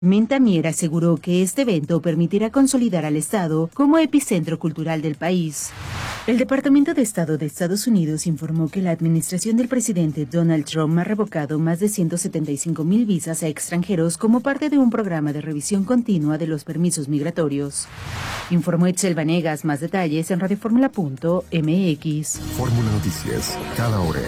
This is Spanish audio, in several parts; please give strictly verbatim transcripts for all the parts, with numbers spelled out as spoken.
Menta Mier aseguró que este evento permitirá consolidar al Estado como epicentro cultural del país. El Departamento de Estado de Estados Unidos informó que la administración del presidente Donald Trump ha revocado más de ciento setenta y cinco mil visas a extranjeros como parte de un programa de revisión continua de los permisos migratorios. Informó Itzel Vanegas. Más detalles en radioformula punto m x. Fórmula Noticias, cada hora.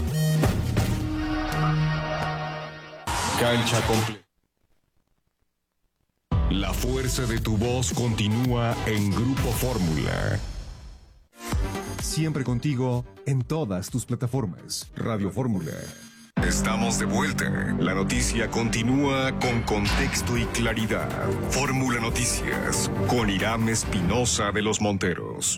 Cancha completa. La fuerza de tu voz continúa en Grupo Fórmula. Siempre contigo en todas tus plataformas. Radio Fórmula. Estamos de vuelta. La noticia continúa con contexto y claridad. Fórmula Noticias con Irán Espinosa de los Monteros.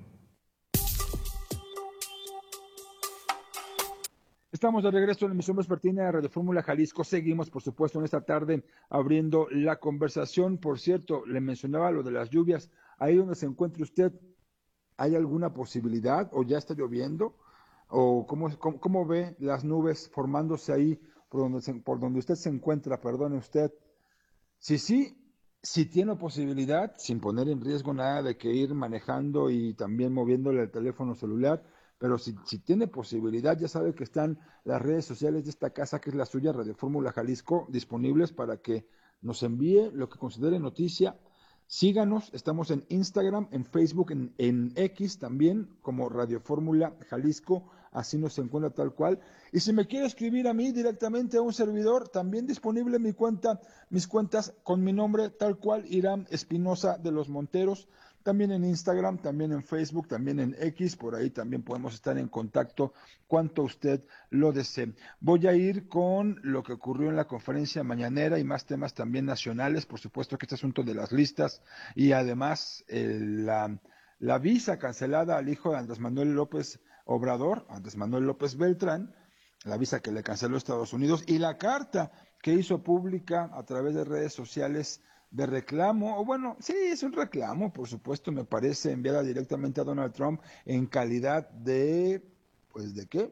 Estamos de regreso en la emisión vespertina de Radio Fórmula Jalisco. Seguimos, por supuesto, en esta tarde abriendo la conversación. Por cierto, le mencionaba lo de las lluvias. Ahí donde se encuentre usted, ¿hay alguna posibilidad o ya está lloviendo? ¿O cómo, cómo, cómo ve las nubes formándose ahí por donde, se, por donde usted se encuentra? Perdone usted. Si sí, si tiene posibilidad, sin poner en riesgo nada de que ir manejando y también moviéndole el teléfono celular, pero si, si tiene posibilidad, ya sabe que están las redes sociales de esta casa, que es la suya, Radio Fórmula Jalisco, disponibles para que nos envíe lo que considere noticia. Síganos, estamos en Instagram, en Facebook, en, en X también, como Radio Fórmula Jalisco, así nos encuentra tal cual. Y si me quiere escribir a mí directamente a un servidor, también disponible mi cuenta, mis cuentas con mi nombre tal cual, Irán Espinosa de los Monteros. También en Instagram, también en Facebook, también en X, por ahí también podemos estar en contacto cuanto usted lo desee. Voy a ir con lo que ocurrió en la conferencia mañanera y más temas también nacionales, por supuesto que este asunto de las listas y además eh, la, la visa cancelada al hijo de Andrés Manuel López Obrador, Andrés Manuel López Beltrán, la visa que le canceló Estados Unidos y la carta que hizo pública a través de redes sociales de reclamo, o bueno, sí, es un reclamo, por supuesto, me parece, enviada directamente a Donald Trump en calidad de, pues, ¿de qué?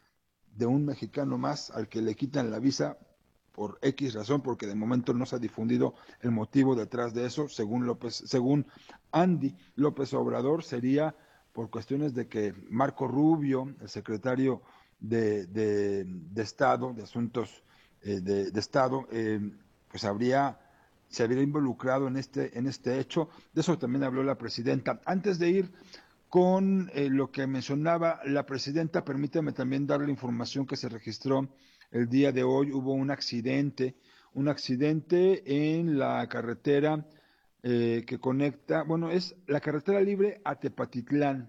De un mexicano más al que le quitan la visa por X razón, porque de momento no se ha difundido el motivo detrás de eso, según López, según Andy López Obrador, sería por cuestiones de que Marco Rubio, el secretario de, de, de Estado, de Asuntos eh, de, de Estado, eh, pues habría se habría involucrado en este, en este hecho. De eso también habló la presidenta. Antes de ir con eh, lo que mencionaba la presidenta, permítame también dar la información que se registró el día de hoy. Hubo un accidente, un accidente en la carretera eh, que conecta, bueno, es la carretera libre a Tepatitlán,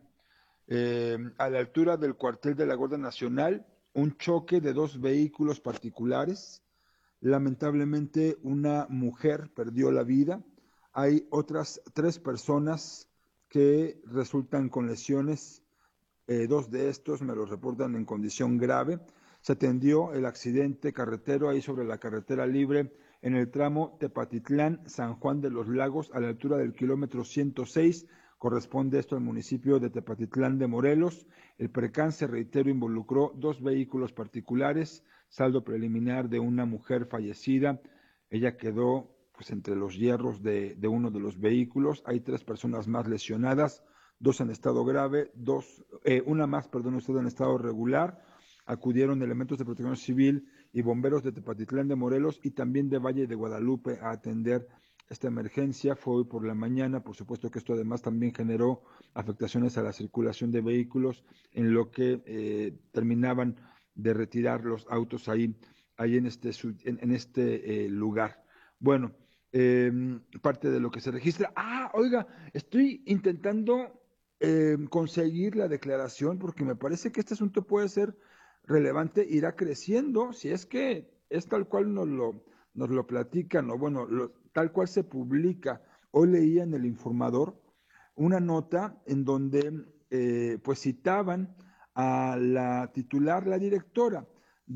eh, a la altura del cuartel de la Guardia Nacional, un choque de dos vehículos particulares. Lamentablemente una mujer perdió la vida, hay otras tres personas que resultan con lesiones, eh, dos de estos me los reportan en condición grave. Se atendió el accidente carretero ahí sobre la carretera libre en el tramo Tepatitlán-San Juan de los Lagos a la altura del kilómetro ciento seis, corresponde esto al municipio de Tepatitlán de Morelos. El percance, reitero, involucró dos vehículos particulares, saldo preliminar de una mujer fallecida. Ella quedó pues entre los hierros de, de uno de los vehículos. Hay tres personas más lesionadas, dos en estado grave, dos, eh, una más, perdón usted, en estado regular. Acudieron elementos de protección civil y bomberos de Tepatitlán de Morelos y también de Valle de Guadalupe a atender esta emergencia. Fue hoy por la mañana, por supuesto que esto además también generó afectaciones a la circulación de vehículos, en lo que eh, terminaban de retirar los autos ahí, ahí en este, en, en este eh, lugar. Bueno, eh, parte de lo que se registra. Ah, oiga, estoy intentando eh, conseguir la declaración porque me parece que este asunto puede ser relevante, irá creciendo, si es que es tal cual nos lo, nos lo platican, o bueno, lo, tal cual se publica. Hoy leía en el Informador una nota en donde eh, pues citaban a la titular, la directora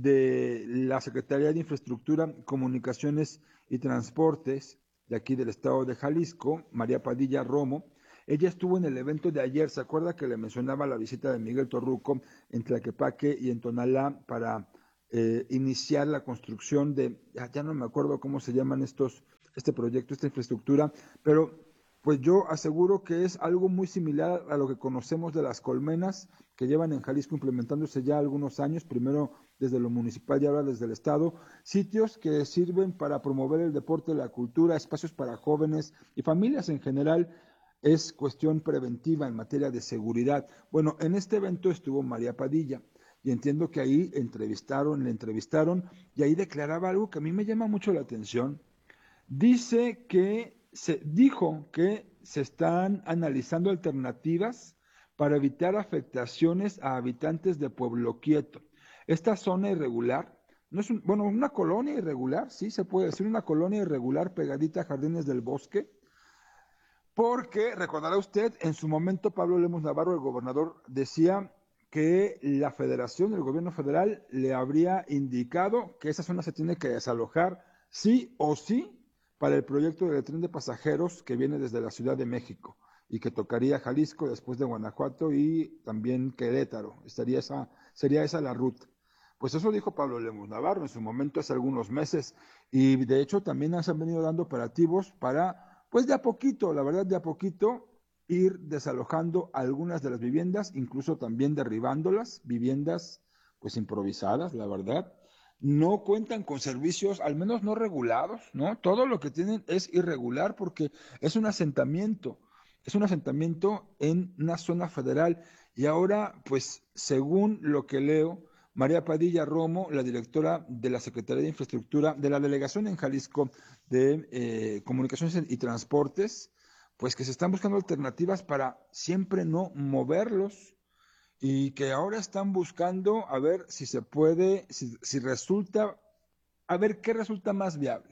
de la Secretaría de Infraestructura, Comunicaciones y Transportes de aquí del estado de Jalisco, María Padilla Romo. Ella estuvo en el evento de ayer, ¿se acuerda que le mencionaba la visita de Miguel Torruco en Tlaquepaque y en Tonalá para eh, iniciar la construcción de, ya, ya no me acuerdo cómo se llaman estos, este proyecto, esta infraestructura, pero pues yo aseguro que es algo muy similar a lo que conocemos de las colmenas que llevan en Jalisco implementándose ya algunos años, primero desde lo municipal y ahora desde el estado, sitios que sirven para promover el deporte, la cultura, espacios para jóvenes y familias en general. Es cuestión preventiva en materia de seguridad. Bueno, en este evento estuvo María Padilla y entiendo que ahí entrevistaron, le entrevistaron y ahí declaraba algo que a mí me llama mucho la atención. Dice que se dijo que se están analizando alternativas para evitar afectaciones a habitantes de Pueblo Quieto. Esta zona irregular, no es un, bueno, una colonia irregular, sí se puede decir una colonia irregular pegadita a Jardines del Bosque, porque recordará usted, en su momento Pablo Lemos Navarro, el gobernador, decía que la federación, el gobierno federal, le habría indicado que esa zona se tiene que desalojar sí o sí para el proyecto del tren de pasajeros que viene desde la Ciudad de México y que tocaría Jalisco, después de Guanajuato y también Querétaro. Estaría esa, sería esa la ruta. Pues eso dijo Pablo Lemos Navarro en su momento hace algunos meses y de hecho también se han venido dando operativos para, pues de a poquito, la verdad de a poquito, ir desalojando algunas de las viviendas, incluso también derribándolas, viviendas pues improvisadas, la verdad. No cuentan con servicios, al menos no regulados, ¿no? Todo lo que tienen es irregular porque es un asentamiento, es un asentamiento en una zona federal. Y ahora, pues, según lo que leo, María Padilla Romo, la directora de la Secretaría de Infraestructura, de la Delegación en Jalisco de eh, Comunicaciones y Transportes, pues que se están buscando alternativas para siempre no moverlos, y que ahora están buscando a ver si se puede, si, si resulta, a ver qué resulta más viable,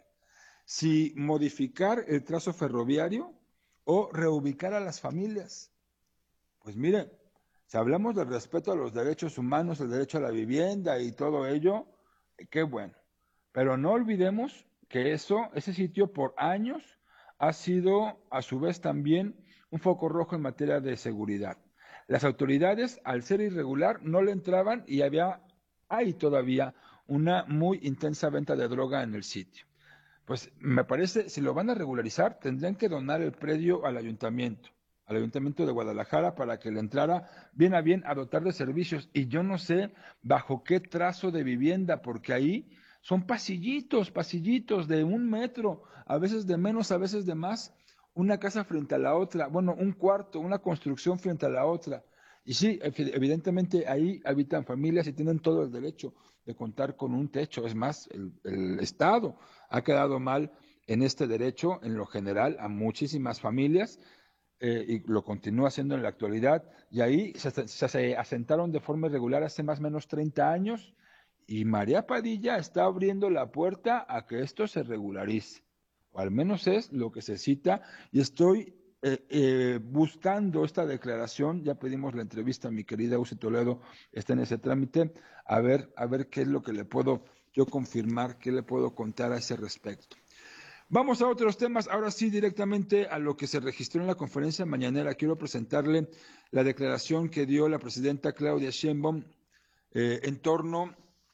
si modificar el trazo ferroviario o reubicar a las familias. Pues miren, si hablamos del respeto a los derechos humanos, el derecho a la vivienda y todo ello, qué bueno, pero no olvidemos que eso, ese sitio por años ha sido a su vez también un foco rojo en materia de seguridad. Las autoridades, al ser irregular, no le entraban y había, hay todavía una muy intensa venta de droga en el sitio. Pues me parece, si lo van a regularizar, tendrían que donar el predio al ayuntamiento, al ayuntamiento de Guadalajara, para que le entrara bien a bien a dotar de servicios. Y yo no sé bajo qué trazo de vivienda, porque ahí son pasillitos, pasillitos de un metro, a veces de menos, a veces de más. Una casa frente a la otra, bueno, un cuarto, una construcción frente a la otra. Y sí, evidentemente ahí habitan familias y tienen todo el derecho de contar con un techo. Es más, el, el Estado ha quedado mal en este derecho, en lo general, a muchísimas familias, eh, y lo continúa haciendo en la actualidad. Y ahí se, se, se asentaron de forma irregular hace más o menos treinta años, y María Padilla está abriendo la puerta a que esto se regularice. O al menos es lo que se cita, y estoy eh, eh, buscando esta declaración. Ya pedimos la entrevista a mi querida Uci Toledo, está en ese trámite, a ver, a ver qué es lo que le puedo yo confirmar, qué le puedo contar a ese respecto. Vamos a otros temas, ahora sí directamente a lo que se registró en la conferencia mañanera. Quiero presentarle la declaración que dio la presidenta Claudia Sheinbaum eh, en torno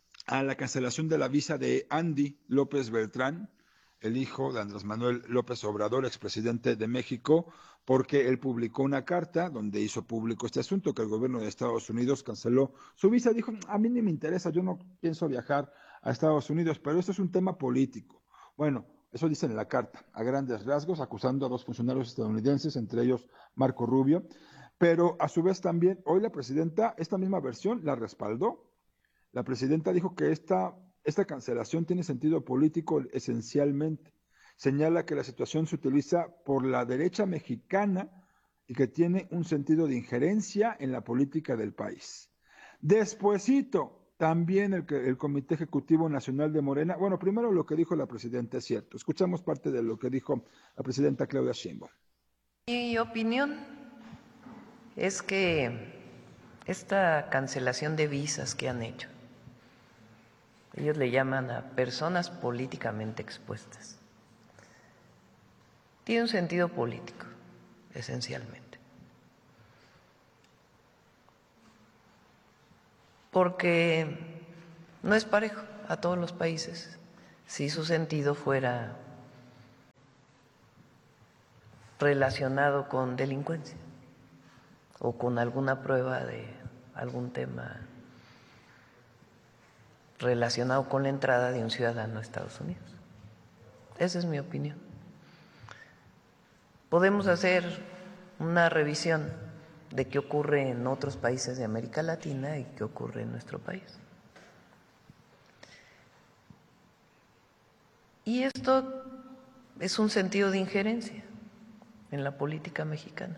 a la cancelación de la visa de Andy López Beltrán, el hijo de Andrés Manuel López Obrador, expresidente de México, porque él publicó una carta donde hizo público este asunto, que el gobierno de Estados Unidos canceló su visa. Dijo, a mí ni me interesa, yo no pienso viajar a Estados Unidos, pero esto es un tema político. Bueno, eso dice en la carta, a grandes rasgos, acusando a dos funcionarios estadounidenses, entre ellos Marco Rubio, pero a su vez también, hoy la presidenta, esta misma versión la respaldó. La presidenta dijo que esta, esta cancelación tiene sentido político esencialmente. Señala que la situación se utiliza por la derecha mexicana y que tiene un sentido de injerencia en la política del país. Despuésito, también el, el Comité Ejecutivo Nacional de Morena, bueno, primero lo que dijo la presidenta es cierto. Escuchamos parte de lo que dijo la presidenta Claudia Sheinbaum. Mi opinión es que esta cancelación de visas que han hecho, ellos le llaman a personas políticamente expuestas, tiene un sentido político, esencialmente. Porque no es parejo a todos los países si su sentido fuera relacionado con delincuencia o con alguna prueba de algún tema relacionado con la entrada de un ciudadano a Estados Unidos. Esa es mi opinión. Podemos hacer una revisión de qué ocurre en otros países de América Latina y qué ocurre en nuestro país. Y esto es un sentido de injerencia en la política mexicana.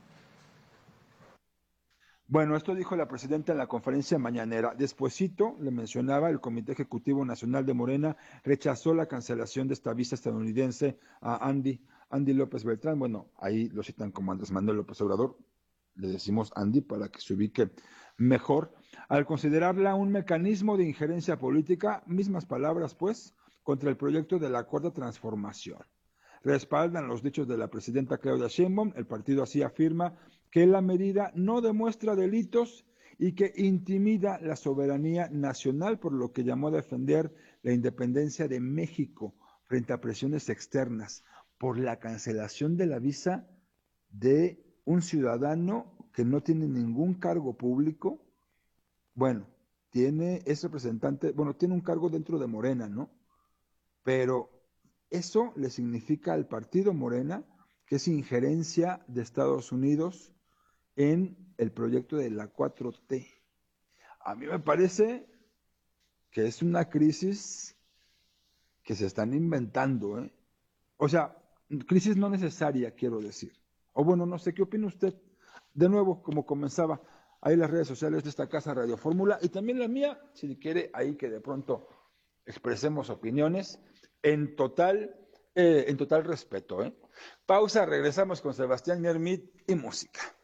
Bueno, esto dijo la presidenta en la conferencia mañanera. Despuesito, le mencionaba, el Comité Ejecutivo Nacional de Morena rechazó la cancelación de esta visa estadounidense a Andy, Andy López Beltrán. Bueno, ahí lo citan como Andrés Manuel López Obrador. Le decimos Andy para que se ubique mejor. Al considerarla un mecanismo de injerencia política, mismas palabras, pues, contra el proyecto de la Cuarta Transformación. Respaldan los dichos de la presidenta Claudia Sheinbaum. El partido así afirma que la medida no demuestra delitos y que intimida la soberanía nacional, por lo que llamó a defender la independencia de México frente a presiones externas por la cancelación de la visa de un ciudadano que no tiene ningún cargo público. Bueno, tiene, es representante, bueno, tiene un cargo dentro de Morena, ¿no? Pero eso le significa al partido Morena que es injerencia de Estados Unidos en el proyecto de la cuatro T. A mí me parece que es una crisis que se están inventando, ¿eh? O sea, crisis no necesaria, quiero decir. O bueno, no sé, ¿qué opina usted? De nuevo, como comenzaba, ahí las redes sociales de esta casa Radio Fórmula y también la mía, si quiere, ahí que de pronto expresemos opiniones en total, eh, en total respeto, ¿eh? Pausa, regresamos con Sebastián Nermit y música.